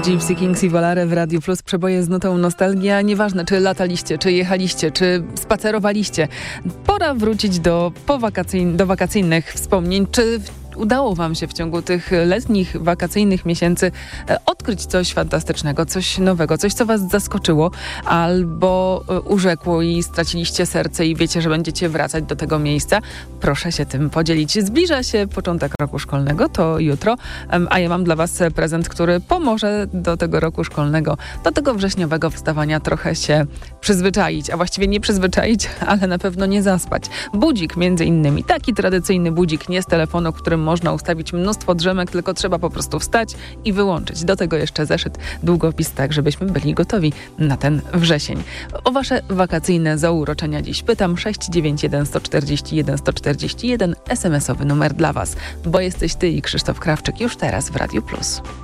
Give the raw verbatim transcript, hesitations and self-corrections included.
Gypsy Kings i Volare w Radiu Plus. Przeboje z nutą nostalgia. Nieważne, czy lataliście, czy jechaliście, czy spacerowaliście. Pora wrócić do, powakacyjn- do wakacyjnych wspomnień. Czy udało wam się w ciągu tych letnich, wakacyjnych miesięcy odkryć coś fantastycznego, coś nowego, coś, co was zaskoczyło albo urzekło i straciliście serce i wiecie, że będziecie wracać do tego miejsca? Proszę się tym podzielić. Zbliża się początek roku szkolnego, to jutro, a ja mam dla was prezent, który pomoże do tego roku szkolnego, do tego wrześniowego wstawania trochę się przyzwyczaić, a właściwie nie przyzwyczaić, ale na pewno nie zaspać. Budzik między innymi, taki tradycyjny budzik, nie z telefonu, w którym można ustawić mnóstwo drzemek, tylko trzeba po prostu wstać i wyłączyć. Do tego jeszcze zeszyt, długopis, tak żebyśmy byli gotowi na ten wrzesień. O wasze wakacyjne zauroczenia dziś pytam. sześć dziewięć jeden sto czterdzieści jeden sto czterdzieści jeden, es em esowy numer dla was, bo jesteś ty i Krzysztof Krawczyk już teraz w Radiu Plus.